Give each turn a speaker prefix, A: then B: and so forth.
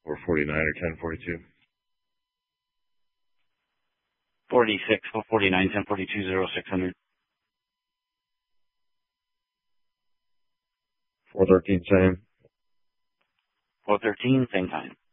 A: 449 or 1042.
B: 46, 449, 1042, 0600.
A: 413, same.
B: 413, same time.